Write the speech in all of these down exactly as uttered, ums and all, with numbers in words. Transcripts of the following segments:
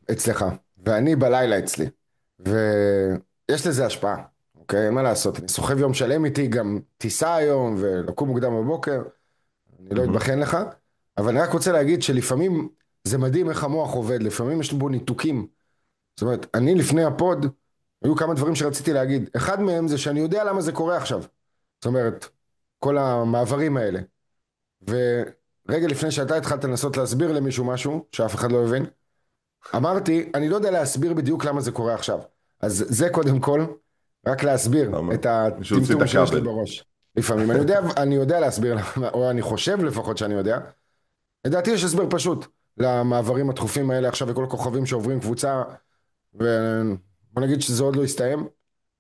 אצלך, ואני בלילה אצלי, ויש לזה השפעה, אוקיי? אין מה לעשות, אני סוחב יום שלם איתי, גם טיסה היום, ולקום מוקדם בבוקר, אני לא מהמם. אתבחן לך, אבל אני רק רוצה להגיד שלפעמים זה מדהים איך המוח עובד, לפעמים יש בו ניתוקים. זאת אומרת, אני לפני הפוד, היו כמה דברים שרציתי להגיד. אחד מהם זה שאני יודע למה זה קורה עכשיו. זאת אומרת, כל המעברים האלה. ורגע לפני שאתה התחלת לנסות להסביר למישהו משהו, שאף אחד לא הבין, אמרתי, אני לא יודע להסביר בדיוק למה זה קורה עכשיו. אז זה קודם כל, רק להסביר למה? את מישהו הוציא את הטמטום שיש לי הכבל. בראש. לפעמים, אני יודע, אני יודע להסביר, למה, או אני חושב לפחות שאני יודע. לדעתי יש הסבר פשוט למעברים התכופים האלה עכשיו וכל הכוכבים שעוברים קבוצה, ובוא נגיד שזה עוד לא הסתיים.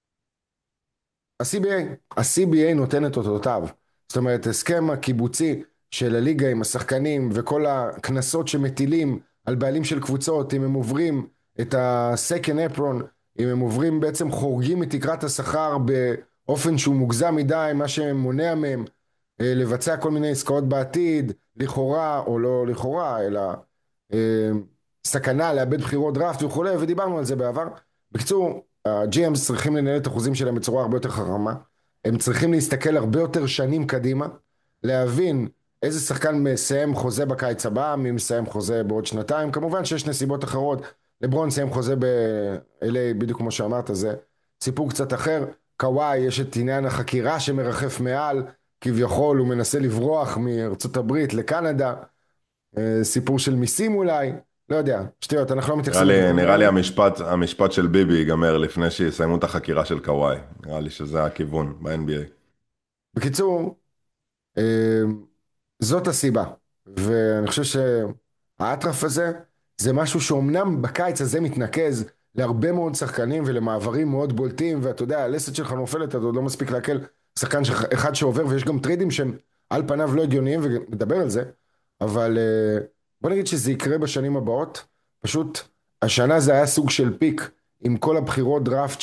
ה-סי בי איי, ה-סי בי איי נותן את אותותיו. זאת אומרת, הסכם הקיבוצי של הליגה עם השחקנים וכל הקנסות שמטילים על בעלים של קבוצות, אם הם עוברים את ה-second apron, אם הם עוברים בעצם חורגים מתקרת השכר באופן שהוא מוגזם מדי, מה שמונע מהם אה, לבצע כל מיני עסקאות בעתיד, לכאורה או לא לכאורה, אלא אה, סכנה לאבד בחירות דראפט וכולי, ודיברנו על זה בעבר. בקיצור, ה-ג'י אמס צריכים לנהל את החוזים שלהם בצורה הרבה יותר חכמה, הם צריכים להסתכל הרבה יותר שנים קדימה, להבין איזה שחקן מסיים חוזה בקיץ הבא, מי מסיים חוזה בעוד שנתיים, כמובן שיש נסיבות אחרות, לברון סיים חוזה ב-אל איי בדיוק כמו שאמרת, זה סיפור קצת אחר, קוואי יש את עניין החקירה שמרחף מעל, כביכול הוא מנסה לברוח מארצות הברית לקנדה, אה, סיפור של מיסים אולי, לא יודע, שטויות, אנחנו לא נראה מתייחסים לי, לדברים נראה לי האלה. המשפט, המשפט של ביבי ייגמר לפני שיסיימו את החקירה של קוואי. נראה לי שזה הכיוון ב-אן בי איי. בקיצור, אה, זאת הסיבה, ואני חושב שהאטרף הזה זה משהו שאומנם בקיץ הזה מתנקז להרבה מאוד שחקנים ולמעברים מאוד בולטים, ואתה יודע, הלסת שלך נופלת, אתה עוד לא מספיק להקל שחקן שלך- אחד שעובר, ויש גם טריידים שהם על פניו לא הגיוניים, ונדבר על זה, אבל אה, בוא נגיד שזה יקרה בשנים הבאות, פשוט השנה זה היה סוג של פיק, עם כל הבחירות דראפט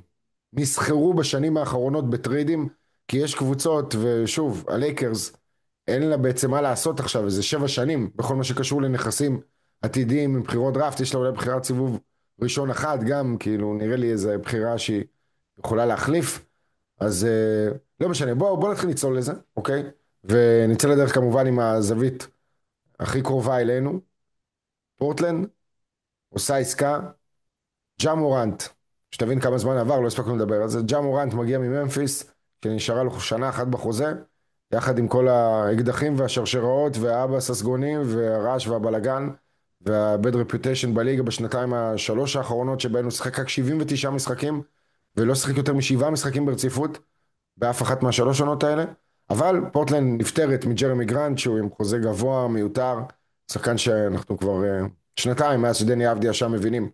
שנסחרו בשנים האחרונות בטריידים, כי יש קבוצות, ושוב, הלייקרס, אין לה בעצם מה לעשות עכשיו, איזה שבע שנים, בכל מה שקשור לנכסים עתידיים עם בחירות דראפט, יש לה אולי בחירת סיבוב ראשון אחת גם, כאילו נראה לי איזה בחירה שהיא יכולה להחליף, אז אה, לא משנה, בוא, בוא נתחיל לצלול לזה, אוקיי? ונצא לדרך כמובן עם הזווית הכי קרובה אלינו, פורטלנד, עושה עסקה, ג'ה מורנט, שתבין כמה זמן עבר, לא הספקנו לדבר על זה, ג'ה מורנט מגיע מממפיס, שנשארה לו שנה אחת בחוזה, יחד עם כל האקדחים והשרשראות והאבא הססגונים והרעש והבלגן והבד רפיוטיישן בליגה בשנתיים השלוש האחרונות שבהן הוא שיחק רק שבעים ותשעה משחקים ולא שיחק יותר משבעה משחקים ברציפות באף אחת מהשלוש עונות האלה, אבל פורטלנד נפטרת מג'רמי גרנט שהוא עם חוזה גבוה מיותר, שחקן שאנחנו כבר אה, שנתיים מאז שדני אבדיה שם מבינים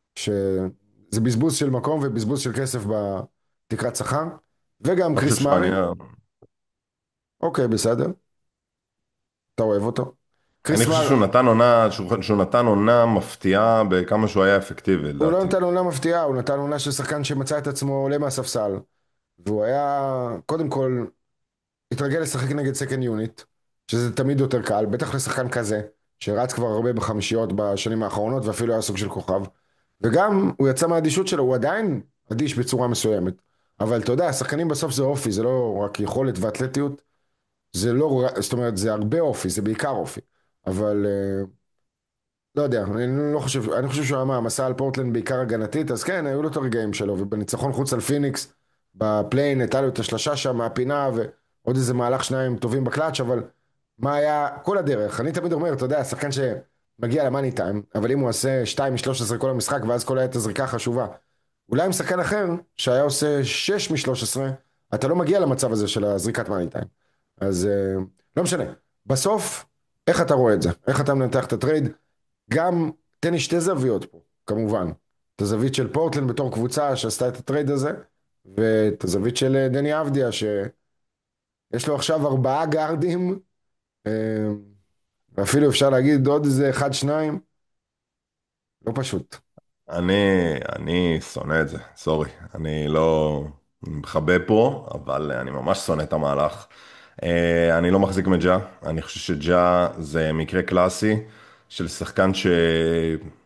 שזה בזבוז של מקום ובזבוז של כסף בתקרת שכר, וגם אני חושב קריס מארי. שאני... אוקיי, בסדר, אתה אוהב אותו. אני קריס חושב מארי, שהוא נתן עונה, שהוא, שהוא נתן עונה מפתיעה בכמה שהוא היה אפקטיבי, הוא לא לדעתי. נתן עונה מפתיעה, הוא נתן עונה של שחקן שמצא את עצמו עולה מהספסל, והוא היה, קודם כל, התרגל לשחק נגד סקנד יוניט, שזה תמיד יותר קל, בטח לשחקן כזה, שרץ כבר הרבה בחמישיות בשנים האחרונות, ואפילו היה סוג של כוכב, וגם הוא יצא מהאדישות שלו, הוא עדיין אדיש בצורה מסוימת, אבל אתה יודע, השחקנים בסוף זה אופי, זה לא רק יכולת ואתלטיות, זה לא, ר- זאת אומרת, זה הרבה אופי, זה בעיקר אופי, אבל אה, לא יודע, אני לא חושב, אני חושב שהוא היה מהמסע על פורטלנד בעיקר הגנתית, אז כן, היו לו את הרגעים שלו, ובניצחון חוץ על פיניקס, בפליין, הייתה לו את השלושה שם מהפינה, ועוד איזה מהלך שניים טובים בקלאץ', אבל מה היה כל הדרך? אני תמיד אומר, אתה יודע, שחקן שמגיע למאני טיים, אבל אם הוא עושה שתיים משלוש עשרה כל המשחק, ואז כל העת הזריקה החשובה, אולי עם שחקן אחר, שהיה עושה שש משלוש עשרה, אתה לא מגיע למצב הזה של הזריקת מאני טיים. אז אה, לא משנה. בסוף, איך אתה רואה את זה? איך אתה מנתח את הטרייד? גם תן לי שתי זוויות פה, כמובן. את הזווית של פורטלנד בתור קבוצה שעשתה את הטרייד הזה, ואת הזווית של אה, דני אבדיה, שיש לו עכשיו ארבעה גארדים, אה, ואפילו אפשר להגיד עוד איזה אחד, שניים, לא פשוט. אני, אני שונא את זה, סורי. אני לא מכבה פה, אבל אני ממש שונא את המהלך. אה, אני לא מחזיק מג'ה, אני חושב שג'ה זה מקרה קלאסי של שחקן ש...